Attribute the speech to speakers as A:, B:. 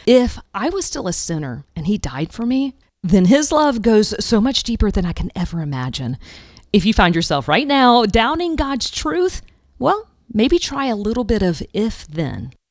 A: If I was still a sinner and he died for me, then his love goes so much deeper than I can ever imagine. If you find yourself right now doubting God's truth, well, maybe try a little bit of if then.